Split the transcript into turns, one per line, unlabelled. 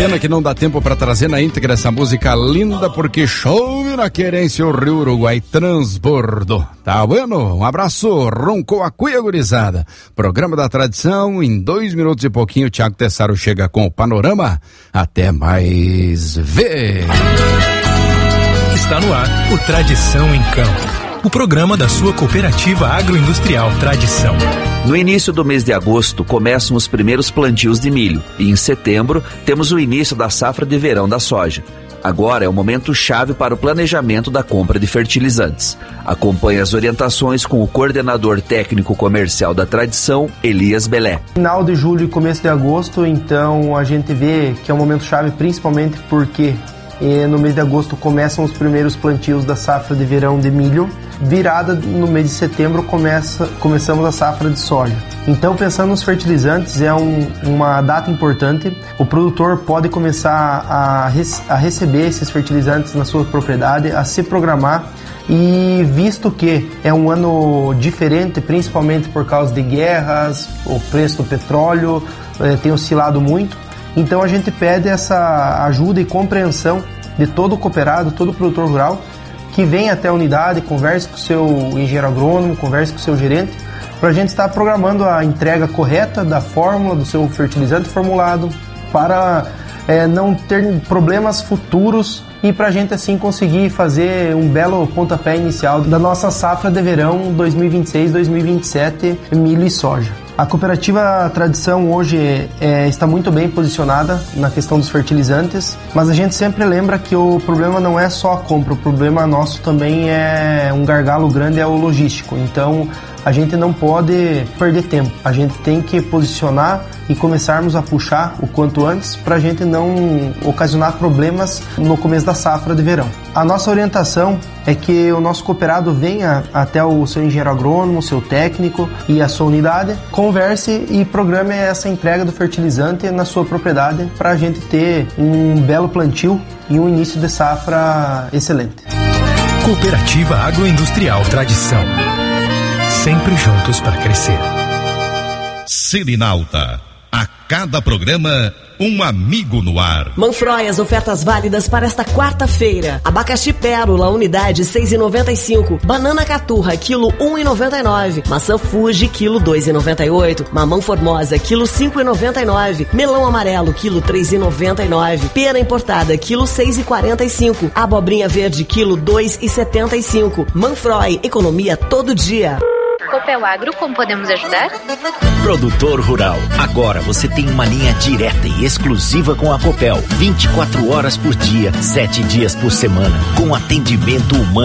Pena que não dá tempo para trazer na íntegra essa música linda, porque chove na querência, o Rio Uruguai transbordou. Tá bueno? Um abraço, roncou a cuia, gurizada. Programa da Tradição, em 2 minutos e pouquinho, o Thiago Tessaro chega com o panorama. Até mais ver.
Está no ar o Tradição em Campo. O programa da sua cooperativa agroindustrial Tradição.
No início do mês de agosto começam os primeiros plantios de milho e em setembro temos o início da safra de verão da soja. Agora é o momento chave para o planejamento da compra de fertilizantes. Acompanhe as orientações com o coordenador técnico comercial da Tradição, Elias Belé.
Final de julho e começo de agosto, então a gente vê que é um momento chave principalmente porque no mês de agosto começam os primeiros plantios da safra de verão de milho. Virada no mês de setembro começamos a safra de soja. Então, pensando nos fertilizantes, é uma data importante. O produtor pode começar a receber esses fertilizantes na sua propriedade, a se programar. E visto que é um ano diferente, principalmente por causa de guerras, o preço do petróleo tem oscilado muito, então a gente pede essa ajuda e compreensão de todo o cooperado, todo o produtor rural, que vem até a unidade, converse com o seu engenheiro agrônomo, converse com o seu gerente, para a gente estar programando a entrega correta da fórmula, do seu fertilizante formulado, para não ter problemas futuros e para a gente assim conseguir fazer um belo pontapé inicial da nossa safra de verão 2026-2027, milho e soja. A cooperativa Tradição hoje está muito bem posicionada na questão dos fertilizantes, mas a gente sempre lembra que o problema não é só a compra, o problema nosso também é um gargalo grande, é o logístico. Então a gente não pode perder tempo, a gente tem que posicionar e começarmos a puxar o quanto antes para a gente não ocasionar problemas no começo da safra de verão. A nossa orientação é que o nosso cooperado venha até o seu engenheiro agrônomo, o seu técnico e a sua unidade, converse e programe essa entrega do fertilizante na sua propriedade para a gente ter um belo plantio e um início de safra excelente.
Cooperativa Agroindustrial Tradição. Sempre juntos para crescer.
Selinalta. A cada programa, um amigo no ar.
Manfroy, as ofertas válidas para esta quarta-feira. Abacaxi Pérola, unidade 6,95. Banana Caturra, quilo 1,99. Maçã Fuji, quilo 2,98. Mamão Formosa, quilo 5,99. Melão amarelo, quilo 3,99. Pera importada, quilo 6,45. Abobrinha verde, quilo 2,75. Manfroy, economia todo dia.
Copel Agro, como podemos ajudar?
Produtor rural, agora você tem uma linha direta e exclusiva com a Copel, 24 horas por dia, 7 dias por semana, com atendimento humano.